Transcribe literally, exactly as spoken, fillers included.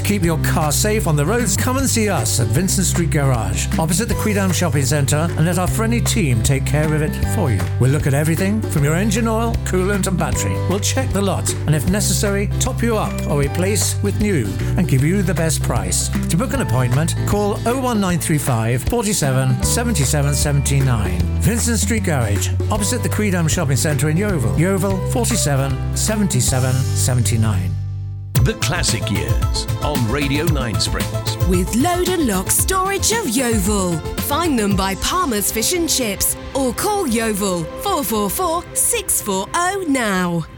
keep your car safe on the roads, come and see us at Vincent Street Garage, opposite the Quidam Shopping Centre, and let our friendly team take care of it for you. We'll look at everything from your engine oil, coolant and battery. We'll check the lot and if necessary, top you up or replace with new and give you the best price. To book an appointment, call oh one nine three five, forty-seven, seventy-seven, seventy-nine. Vincent Street Garage, opposite the Quidam Shopping Centre in Yeovil. Yeovil forty-seven, seventy-seven, seventy-nine. The Classic Years on Radio Nine Springs. With Load and Lock Storage of Yeovil. Find them by Palmer's Fish and Chips or call Yeovil four four four, six four zero now.